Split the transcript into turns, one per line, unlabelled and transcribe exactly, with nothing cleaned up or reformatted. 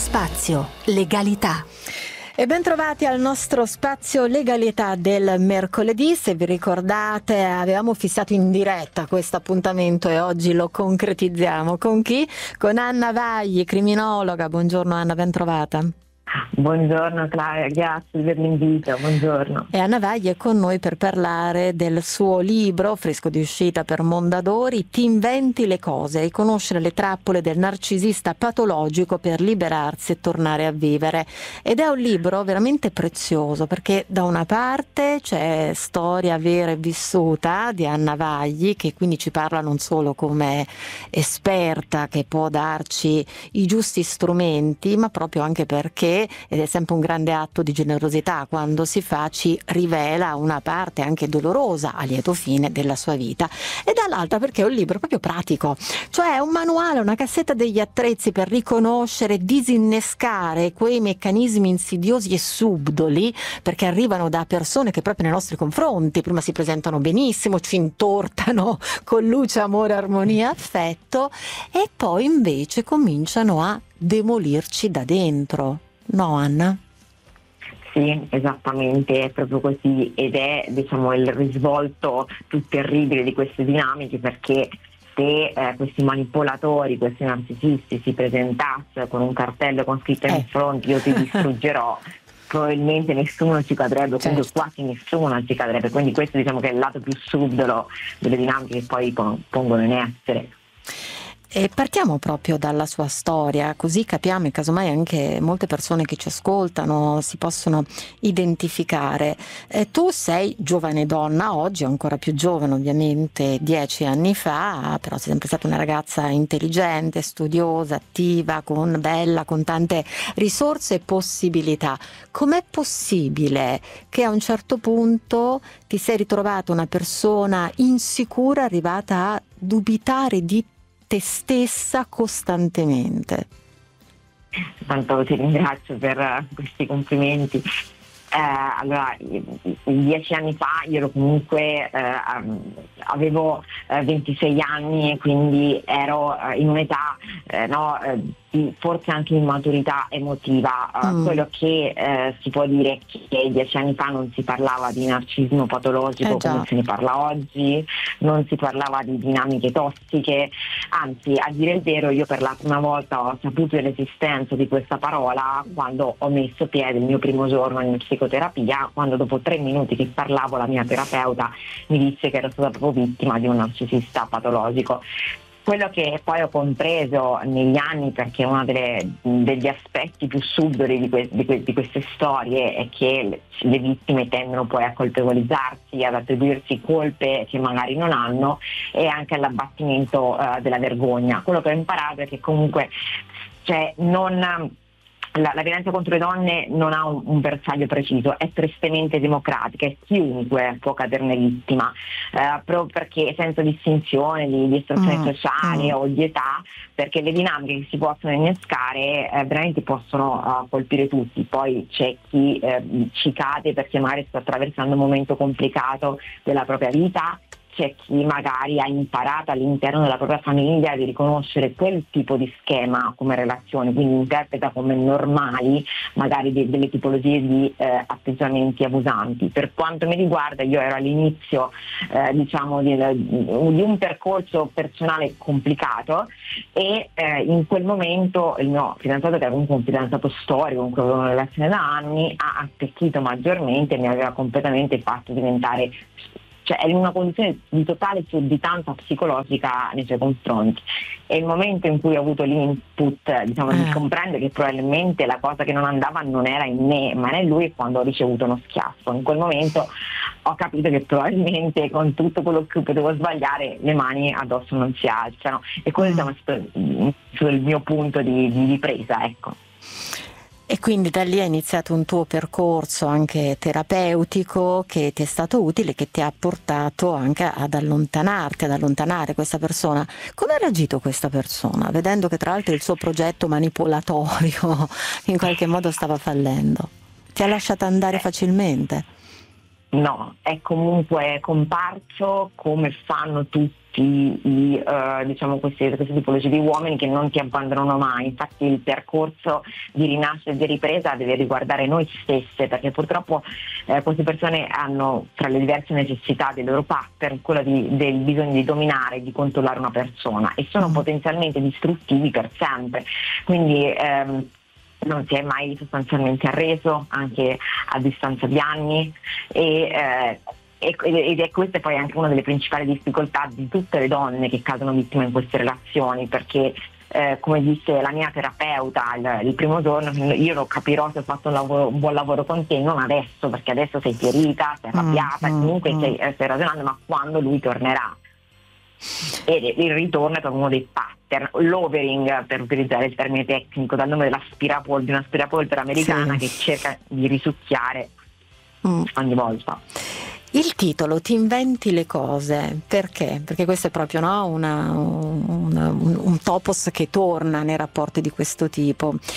Spazio Legalità.
E ben trovati al nostro spazio legalità del mercoledì. Se vi ricordate, avevamo fissato in diretta questo appuntamento e oggi lo concretizziamo. Con chi? Con Anna Vagli, criminologa. Buongiorno Anna, ben trovata.
Buongiorno Clara, grazie per l'invito, buongiorno.
E Anna Vagli è con noi per parlare del suo libro, fresco di uscita per Mondadori, Ti inventi le cose, riconoscere le trappole del narcisista patologico per liberarsi e tornare a vivere. Ed è un libro veramente prezioso perché da una parte c'è storia vera e vissuta di Anna Vagli, che quindi ci parla non solo come esperta che può darci i giusti strumenti, ma proprio anche perché, ed è sempre un grande atto di generosità quando si fa, ci rivela una parte anche dolorosa a lieto fine della sua vita, e dall'altra perché è un libro proprio pratico, cioè è un manuale, una cassetta degli attrezzi per riconoscere, disinnescare quei meccanismi insidiosi e subdoli, perché arrivano da persone che proprio nei nostri confronti prima si presentano benissimo, ci intortano con luce, amore, armonia, affetto, e poi invece cominciano a demolirci da dentro. No, Anna?
Sì, esattamente, è proprio così, ed è, diciamo, il risvolto più terribile di queste dinamiche, perché se eh, questi manipolatori, questi narcisisti si presentassero con un cartello con scritto
eh.
in fronte "io ti distruggerò", probabilmente nessuno ci cadrebbe, comunque
certo.
quasi nessuno ci cadrebbe, quindi questo, diciamo, che è il lato più subdolo delle dinamiche che poi pongono in essere.
E partiamo proprio dalla sua storia, così capiamo e casomai anche molte persone che ci ascoltano si possono identificare. Eh, tu sei giovane donna oggi, ancora più giovane ovviamente dieci anni fa, però sei sempre stata una ragazza intelligente, studiosa, attiva, con bella, con tante risorse e possibilità. Com'è possibile che a un certo punto ti sei ritrovata una persona insicura, arrivata a dubitare di te stessa costantemente?
Tanto ti ringrazio per questi complimenti. Eh, allora, dieci anni fa io ero comunque, eh, avevo eh, ventisei anni, e quindi ero eh, in un'età eh, no, eh, di forse anche immaturità emotiva. Uh, mm. Quello che eh, si può dire è che dieci anni fa non si parlava di narcisismo patologico eh come se ne parla oggi, non si parlava di dinamiche tossiche, anzi, a dire il vero, io per la prima volta ho saputo dell'esistenza di questa parola quando ho messo piede il mio primo giorno in psicoterapia, quando dopo tre minuti che parlavo la mia terapeuta mi disse che ero stata proprio vittima di un narcisista patologico. Quello che poi ho compreso negli anni, perché uno delle, degli aspetti più subdoli di, que, di, que, di queste storie è che le, le vittime tendono poi a colpevolizzarsi, ad attribuirsi colpe che magari non hanno, e anche all'abbattimento uh, della vergogna. Quello che ho imparato è che comunque, cioè, non... La, la violenza contro le donne non ha un, un bersaglio preciso, è tristemente democratica e chiunque può caderne vittima, eh, proprio perché senza distinzione di, di estrazioni mm, sociali mm. o di età, perché le dinamiche che si possono innescare eh, veramente possono uh, colpire tutti. Poi c'è chi eh, ci cade perché magari sta attraversando un momento complicato della propria vita, c'è chi magari ha imparato all'interno della propria famiglia di riconoscere quel tipo di schema come relazione, quindi interpreta come normali magari de- delle tipologie di eh, atteggiamenti abusanti. Per quanto mi riguarda, io ero all'inizio eh, diciamo di, di un percorso personale complicato, e eh, in quel momento il mio fidanzato, che era comunque un fidanzato storico con cui avevo una relazione da anni, ha attecchito maggiormente e mi aveva completamente fatto diventare, cioè è in una condizione di totale sudditanza psicologica nei suoi confronti. E il momento in cui ho avuto l'input, diciamo, eh. di comprendere che probabilmente la cosa che non andava non era in me ma in lui, quando ho ricevuto uno schiaffo. In quel momento ho capito che probabilmente con tutto quello che potevo sbagliare le mani addosso non si alzano, e questo mm. è stato il mio punto di, di ripresa, ecco.
E quindi da lì è iniziato un tuo percorso anche terapeutico che ti è stato utile, che ti ha portato anche ad allontanarti, ad allontanare questa persona. Come ha reagito questa persona, vedendo che tra l'altro il suo progetto manipolatorio in qualche modo stava fallendo? Ti ha lasciato andare facilmente?
No, è comunque comparso come fanno tutti i, uh, diciamo queste, queste tipologie di uomini che non ti abbandonano mai. Infatti il percorso di rinascita e di ripresa deve riguardare noi stesse, perché purtroppo eh, queste persone hanno tra le diverse necessità dei loro partner quella di, del bisogno di dominare, di controllare una persona, e sono potenzialmente distruttivi per sempre. Quindi ehm, non si è mai sostanzialmente arreso, anche a distanza di anni, e, eh, ed è questa poi anche una delle principali difficoltà di tutte le donne che cadono vittime in queste relazioni, perché eh, come disse la mia terapeuta il, il primo giorno, io lo capirò se ho fatto un, lavoro, un buon lavoro con te, non adesso, perché adesso sei ferita, sei arrabbiata, mm, comunque mm, stai, eh, stai ragionando, ma quando lui tornerà. E il ritorno è proprio uno dei pattern, l'overing, per utilizzare il termine tecnico, dal nome dell'aspirapolvere, di un'aspirapolvere americana, sì, che cerca di risucchiare mm. ogni volta.
Il titolo Ti inventi le cose, perché? Perché questo è proprio, no, una, una, un, un topos che torna nei rapporti di questo tipo.